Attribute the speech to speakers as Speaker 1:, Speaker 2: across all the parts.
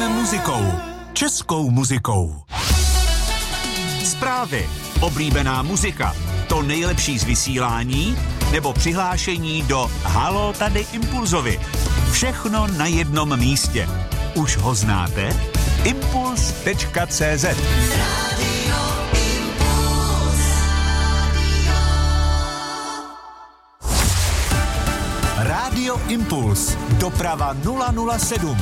Speaker 1: muzikou. Českou muzikou. Zprávy, oblíbená muzika, to nejlepší z vysílání nebo přihlášení do Haló tady Impulzovi. Všechno na jednom místě. Už ho znáte? Impuls.cz. Rádio Impuls. Doprava 007.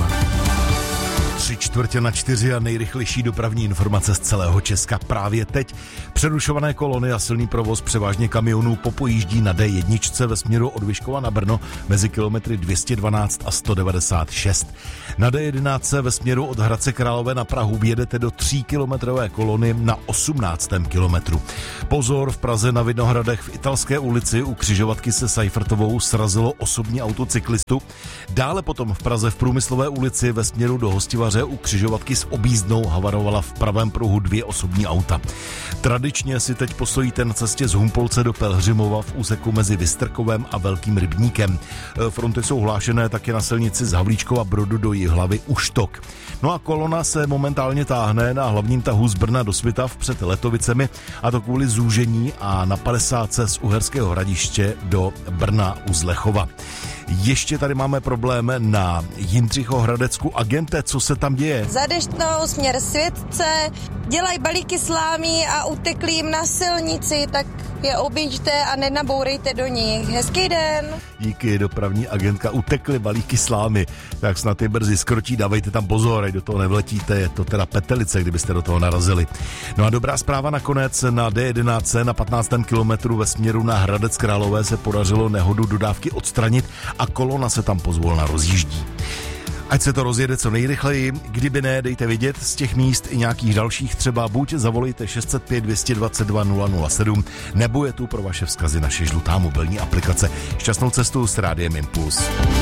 Speaker 2: 3:45 a nejrychlejší dopravní informace z celého Česka právě teď. Přerušované kolony a silný provoz převážně kamionů popojíždí na D1 ve směru od Vyškova na Brno mezi kilometry 212 a 196. Na D11 ve směru od Hradce Králové na Prahu vjedete do 3kilometrové kolony na 18. kilometru. Pozor, v Praze na Vinohradech v Italské ulici u křižovatky se Seifertovou srazilo osobní auto cyklistu. Dále potom v Praze v Průmyslové ulici ve směru do Hostivaře u křižovatky s objízdnou havarovala v pravém pruhu 2 osobní auta. Tradičně si teď postojíte na cestě z Humpolce do Pelhřimova v úseku mezi Vystrkovem a Velkým Rybníkem. Fronty jsou hlášené také na silnici z Havlíčkova Brodu do Jihlavy u Štok. No a kolona se momentálně táhne na hlavním tahu z Brna do Svitav před Letovicemi, a to kvůli zúžení a na 50 z Uherského Hradiště do Brna u Zlechova. Ještě tady máme problém na Jindřichohradecku. Agente, co se tam děje?
Speaker 3: Za Deštnou směr Světce, dělají balíky slámí a utekli jim na silnici, tak je objížďte a nenabourejte do nich. Hezký den.
Speaker 2: Díky, dopravní agentka, utekly balíky slámy. Tak snad je brzy skrotí, dávejte tam pozor, ať do toho nevletíte, je to teda petelice, kdybyste do toho narazili. No a dobrá zpráva nakonec, na D11 na 15. kilometru ve směru na Hradec Králové se podařilo nehodu dodávky odstranit a kolona se tam pozvolna rozjíždí. Ať se to rozjede co nejrychleji, kdyby ne, dejte vědět z těch míst i nějakých dalších, třeba buď zavolejte 605 222 007, nebo je tu pro vaše vzkazy naše žlutá mobilní aplikace. Šťastnou cestu s Rádiem Impuls.